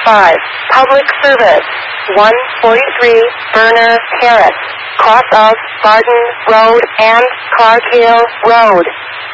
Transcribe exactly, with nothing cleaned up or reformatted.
five. Public service. one forty-three Burner Terrace, cross of Barton Road and Clark Hill Road.